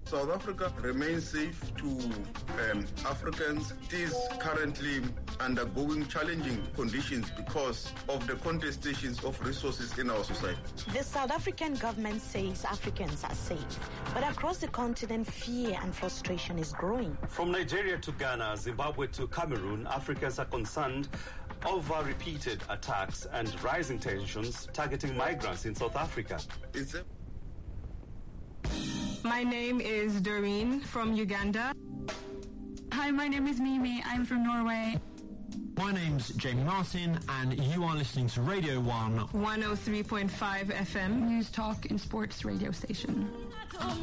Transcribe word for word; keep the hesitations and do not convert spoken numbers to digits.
South Africa remains safe to um, Africans. It is currently undergoing challenging conditions because of the contestations of resources in our society. The South African government says Africans are safe, but across the continent, fear and frustration is growing. From Nigeria to Ghana, Zimbabwe to Cameroon, Africans are concerned over repeated attacks and rising tensions targeting migrants in South Africa. It's a My name is Doreen from Uganda. Hi, my name is Mimi. I'm from Norway. My name's Jamie Martin, and you are listening to Radio one. one oh three point five F M. News Talk and Sports radio station.